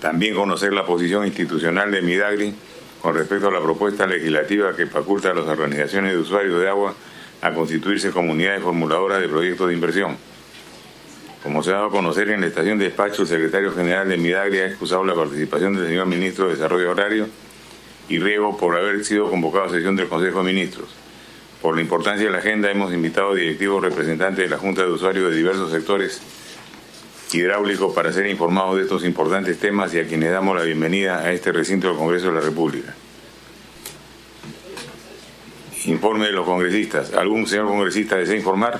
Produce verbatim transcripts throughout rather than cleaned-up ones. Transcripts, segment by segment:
También conocer la posición institucional de Midagri con respecto a la propuesta legislativa que faculta a las organizaciones de usuarios de agua a constituirse comunidades formuladoras de proyectos de inversión. Como se ha dado a conocer en la estación de despacho, el secretario general de Midagri ha excusado la participación del señor ministro de Desarrollo Agrario y Riego por haber sido convocado a sesión del Consejo de Ministros. Por la importancia de la agenda, hemos invitado a directivos representantes de la Junta de Usuarios de diversos sectores hidráulicos para ser informados de estos importantes temas y a quienes damos la bienvenida a este recinto del Congreso de la República. Informe de los congresistas. ¿Algún señor congresista desea informar?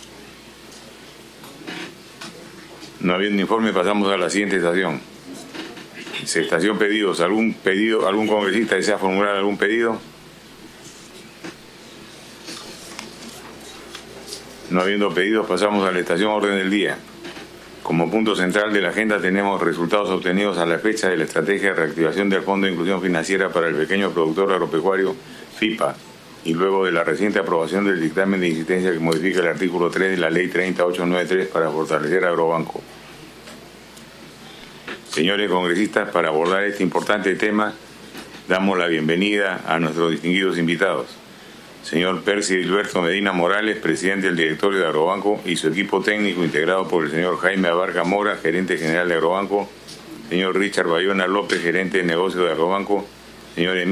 No habiendo informe, pasamos a la siguiente estación. Estación pedidos. ¿Algún pedido, algún congresista desea formular algún pedido? No habiendo pedidos, pasamos a la estación orden del día. Como punto central de la agenda tenemos resultados obtenidos a la fecha de la estrategia de reactivación del Fondo de Inclusión Financiera para el Pequeño Productor Agropecuario, FIPA, y luego de la reciente aprobación del dictamen de insistencia que modifica el artículo tres de la Ley treinta mil ochocientos noventa y tres para fortalecer Agrobanco. Señores congresistas, para abordar este importante tema, damos la bienvenida a nuestros distinguidos invitados. Señor Percy Gilberto Medina Morales, presidente del directorio de Agrobanco, y su equipo técnico integrado por el señor Jaime Abarca Mora, gerente general de Agrobanco, señor Richard Bayona López, gerente de negocio de Agrobanco, señor Emilio